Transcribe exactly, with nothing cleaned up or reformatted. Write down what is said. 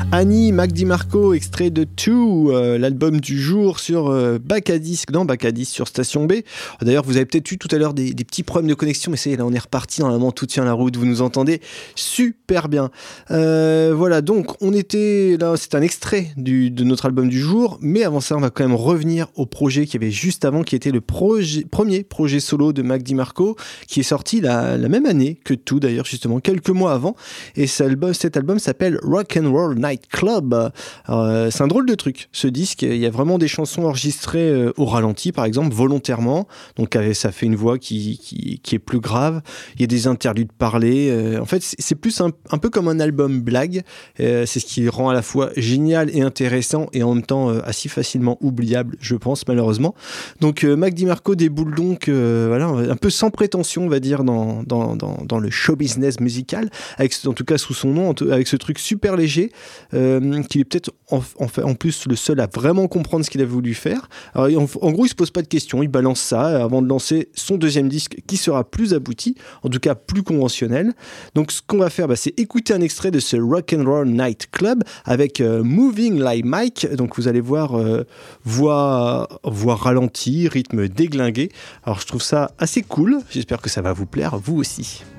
Annie Mac DiMarco, extrait de Two, euh, l'album du jour sur euh, Bac à disque, non Bac à disque sur Station B. D'ailleurs, vous avez peut-être eu tout à l'heure des, des petits problèmes de connexion, mais ça y est, là on est reparti, normalement tout tient la route, vous nous entendez super bien. Euh, voilà, donc on était là, c'est un extrait du, de notre album du jour, mais avant ça, on va quand même revenir au projet qu'il y avait juste avant, qui était le projet, premier projet solo de Mac DiMarco, qui est sorti la, la même année que Two, d'ailleurs, justement, quelques mois avant, et cet album, cet album s'appelle Rock and Roll Night Club. Euh, c'est un drôle de truc, ce disque. Il y a vraiment des chansons enregistrées euh, au ralenti, par exemple, volontairement. Donc euh, ça fait une voix qui, qui, qui est plus grave. Il y a des interludes parlés. Euh, en fait, c'est, c'est plus un, un peu comme un album blague. Euh, c'est ce qui rend à la fois génial et intéressant et en même temps euh, assez facilement oubliable, je pense, malheureusement. Donc euh, Mac DiMarco déboule donc euh, voilà, un peu sans prétention, on va dire, dans, dans, dans, dans le show business musical, avec, en tout cas sous son nom, avec ce truc super léger. Euh, qu'il est peut-être en, en, en plus le seul à vraiment comprendre ce qu'il a voulu faire. Alors, en, en gros, il se pose pas de questions, il balance ça avant de lancer son deuxième disque qui sera plus abouti, en tout cas plus conventionnel. Donc ce qu'on va faire, bah, c'est écouter un extrait de ce Rock and Roll Night Club avec euh, Moving Like Mike. Donc vous allez voir euh, voix, voix ralentie, rythme déglingué. Alors je trouve ça assez cool, j'espère que ça va vous plaire, vous aussi.